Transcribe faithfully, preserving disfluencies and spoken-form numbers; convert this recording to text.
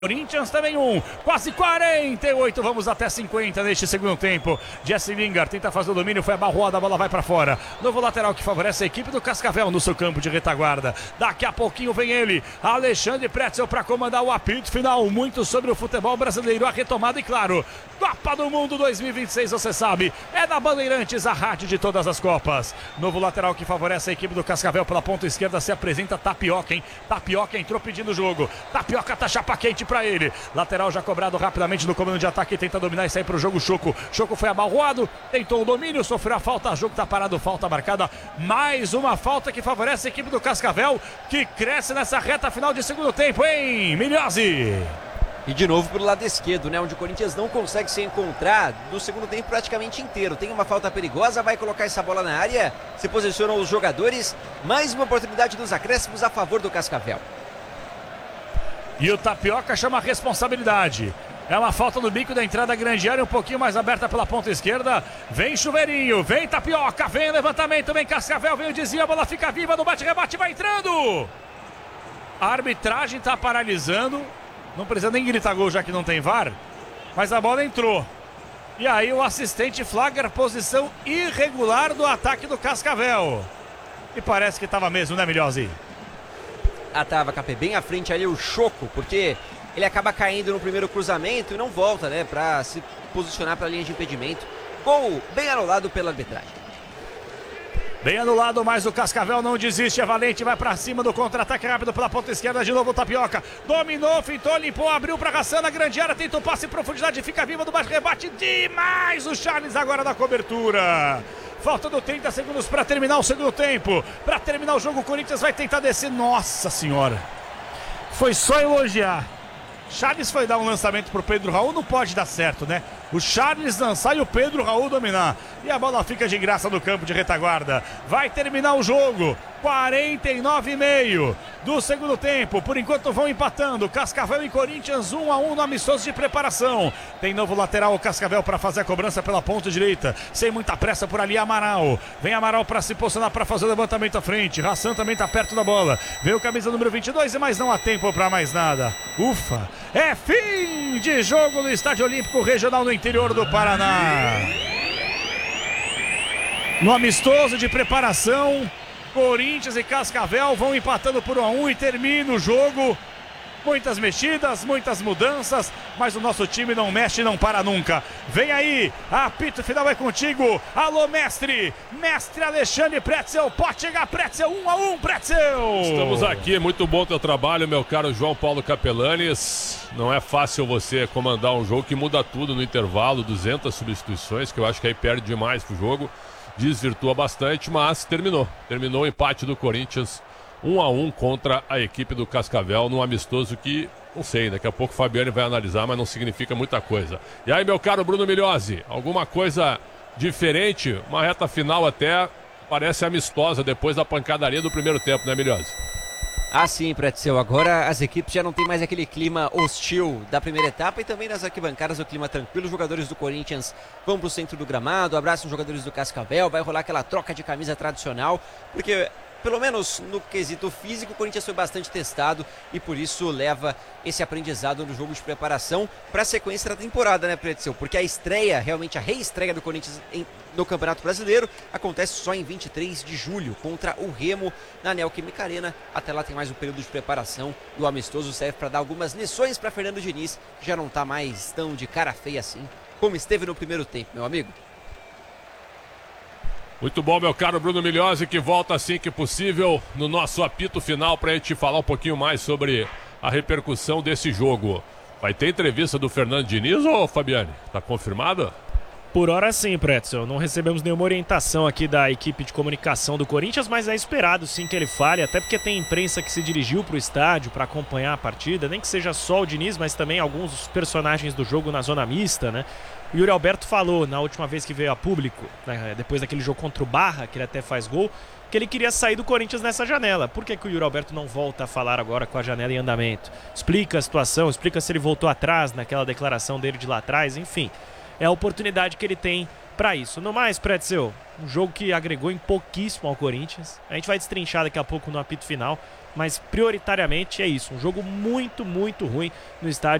Corinthians também um, quase quarenta e oito, vamos até cinquenta neste segundo tempo. Jesse Lingard tenta fazer o domínio, foi abarroada, a bola vai para fora. Novo lateral que favorece a equipe do Cascavel no seu campo de retaguarda. Daqui a pouquinho vem ele, Alexandre Pretzel, para comandar o apito final. Muito sobre o futebol brasileiro, a retomada e claro, Copa do Mundo dois mil e vinte e seis, você sabe, é da Bandeirantes, a rádio de todas as Copas. Novo lateral que favorece a equipe do Cascavel pela ponta esquerda, se apresenta Tapioca, hein? Tapioca entrou pedindo o jogo. Tapioca tá chapa quente para ele. Lateral já cobrado rapidamente no comando de ataque, tenta dominar e sair para o jogo. Choco. Choco foi abalroado, tentou o domínio, sofreu a falta, o jogo tá parado, falta marcada. Mais uma falta que favorece a equipe do Cascavel, que cresce nessa reta final de segundo tempo, hein, Milhozzi? E de novo pelo lado esquerdo, né, onde o Corinthians não consegue se encontrar no segundo tempo praticamente inteiro. Tem uma falta perigosa, vai colocar essa bola na área, se posicionam os jogadores. Mais uma oportunidade dos acréscimos a favor do Cascavel. E o Tapioca chama a responsabilidade. É uma falta no bico da entrada grande área, um pouquinho mais aberta pela ponta esquerda. Vem Chuveirinho, vem Tapioca, vem levantamento, vem Cascavel, vem o desvio, a bola fica viva no bate-rebate, vai entrando. A arbitragem está paralisando. Não precisa nem gritar gol já que não tem V A R. Mas a bola entrou. E aí o assistente flagra posição irregular do ataque do Cascavel. E parece que estava mesmo, né, Milhozzi? Ah, tava, Capê, bem à frente ali o Choco, porque ele acaba caindo no primeiro cruzamento e não volta, né, pra se posicionar para a linha de impedimento. Gol bem anulado pela arbitragem. Bem anulado, mas o Cascavel não desiste, é valente, vai pra cima do contra-ataque rápido pela ponta esquerda, de novo o Tapioca, dominou, fintou, limpou, abriu pra Raçana, grande área, tentou passe em profundidade, fica viva do bate-rebate, demais o Charles agora na cobertura. Faltando trinta segundos para terminar o segundo tempo, para terminar o jogo, o Corinthians vai tentar descer, nossa senhora, foi só elogiar. Charles foi dar um lançamento pro Pedro Raul, não pode dar certo, né? O Charles lançar e o Pedro Raul dominar. E a bola fica de graça no campo de retaguarda. Vai terminar o jogo. quarenta e nove e meio do segundo tempo. Por enquanto vão empatando. Cascavel e Corinthians um a um no amistoso de preparação. Tem novo lateral o Cascavel para fazer a cobrança pela ponta direita. Sem muita pressa por ali Amaral. Vem Amaral para se posicionar para fazer o levantamento à frente. Rassan também está perto da bola. Vem o camisa número vinte e dois, mas não há tempo para mais nada. Ufa! É fim de jogo no Estádio Olímpico Regional no interior do Paraná. No amistoso de preparação, Corinthians e Cascavel vão empatando por um a um e termina o jogo. Muitas mexidas, muitas mudanças, mas o nosso time não mexe e não para nunca. Vem aí, apito final é contigo. Alô, mestre, mestre Alexandre Pretzel, pode chegar Pretzel, um a um, Pretzel. Estamos aqui, muito bom teu trabalho, meu caro João Paulo Capelanes. Não é fácil você comandar um jogo que muda tudo no intervalo, duzentas substituições, que eu acho que aí perde demais pro jogo. Desvirtua bastante, mas terminou. Terminou o empate do Corinthians um a um contra a equipe do Cascavel num amistoso que, não sei, daqui a pouco o Fabiane vai analisar, mas não significa muita coisa. E aí, meu caro Bruno Milhozzi, alguma coisa diferente? Uma reta final até parece amistosa depois da pancadaria do primeiro tempo, né, Milhozzi? Ah, sim, Pretzel. Agora as equipes já não tem mais aquele clima hostil da primeira etapa e também nas arquibancadas o clima tranquilo. Os jogadores do Corinthians vão para o centro do gramado, abraçam os jogadores do Cascavel, vai rolar aquela troca de camisa tradicional, porque pelo menos no quesito físico o Corinthians foi bastante testado e por isso leva esse aprendizado no jogo de preparação para a sequência da temporada, né, Pretzel? Porque a estreia, realmente a reestreia do Corinthians em, no Campeonato Brasileiro acontece só em vinte e três de julho contra o Remo na Neoquímica Arena. Até lá tem mais um período de preparação e o amistoso serve para dar algumas lições para Fernando Diniz, que já não está mais tão de cara feia assim como esteve no primeiro tempo, meu amigo. Muito bom, meu caro Bruno Milhozzi, que volta assim que possível no nosso apito final para a gente falar um pouquinho mais sobre a repercussão desse jogo. Vai ter entrevista do Fernando Diniz, ô Fabiane? Tá confirmada? Por hora sim, Pretzel. Não recebemos nenhuma orientação aqui da equipe de comunicação do Corinthians, mas é esperado sim que ele fale, até porque tem imprensa que se dirigiu para o estádio para acompanhar a partida, nem que seja só o Diniz, mas também alguns dos personagens do jogo na zona mista, né? O Yuri Alberto falou na última vez que veio a público, né, depois daquele jogo contra o Barra, que ele até faz gol, que ele queria sair do Corinthians nessa janela. Por que que o Yuri Alberto não volta a falar agora com a janela em andamento? Explica a situação, explica se ele voltou atrás naquela declaração dele de lá atrás, enfim. É a oportunidade que ele tem para isso. No mais, Pretzel, um jogo que agregou em pouquíssimo ao Corinthians. A gente vai destrinchar daqui a pouco no apito final, mas prioritariamente é isso, um jogo muito, muito ruim no estádio